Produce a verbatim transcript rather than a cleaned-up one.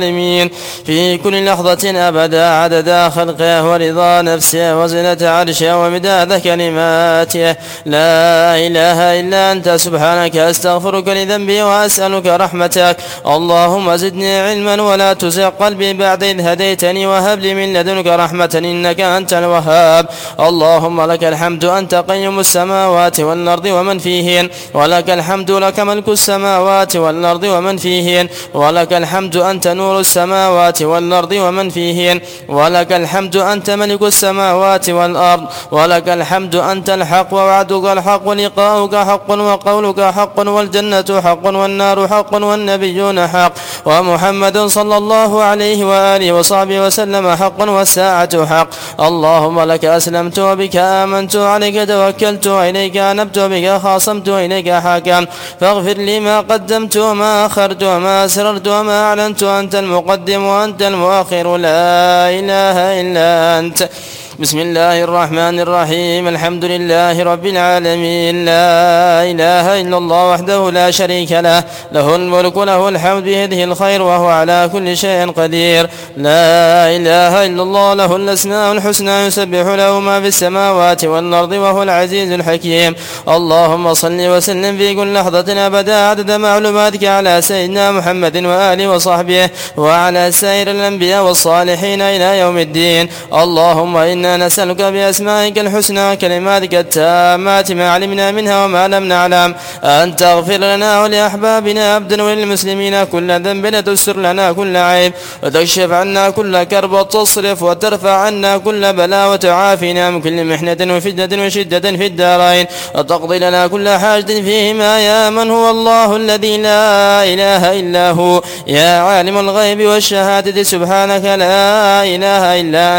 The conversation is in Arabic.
في كل لحظة أبدا عدد خلقه ورضا نفسه وزنة عرشه ومداد كلماته. لا إله إلا أنت سبحانك أستغفرك لذنبي وأسألك رحمتك. اللهم زدني علما ولا تزغ قلبي بعد إذ هديتني وهب لي من لدنك رحمة إنك أنت الوهاب. اللهم لك الحمد أنت قيم السماوات والأرض ومن فيهن، ولك الحمد لك ملك السماوات والأرض ومن فيهن، ولك الحمد أنت نور السماوات والأرض ومن فيهن، ولك الحمد أنت ملك السماوات والأرض، ولك الحمد أنت الحق ووعدك الحق ولقاؤك حق وقولك حق والجنة حق والنار حق والنبيون حق ومحمد صلى الله عليه وآله وصحبه وسلم حق والساعة حق. اللهم لك أسلمت وبك آمنت وعليك توكلت وإليك أنبت وبك خاصمت وإليك حاكمت. فاغفر لي ما قدمت وما أخرت وما أسررت وما أعلنت. أنت المقدم وأنت المؤخر، لا إله إلا أنت. بسم الله الرحمن الرحيم. الحمد لله رب العالمين، لا إله إلا الله وحده لا شريك له، له الملك له الحمد بيده الخير وهو على كل شيء قدير. لا إله إلا الله له الأسماء الحسنى يسبح له ما في السماوات والأرض وهو العزيز الحكيم. اللهم صل وسلم في كل لحظة أبدا عدد معلوماتك على سيدنا محمد وآله وصحبه وعلى سائر الأنبياء والصالحين إلى يوم الدين. اللهم إنا نسألك بأسمائك الحسنى وكلماتك التامات ما علمنا منها وما لم نعلم أن تغفر لنا ولأحبابنا أبدا وللمسلمين كل ذنب، تسر لنا كل عيب وتكشف عنا كل كرب وتصرف وترفع عنا كل بلاء وتعافينا من كل محنة وفتنة وشدة في الدارين وتقضي لنا كل حاجة فيهما يا من هو الله الذي لا إله إلا هو، يا عالم الغيب والشهادة سبحانك لا إله إلا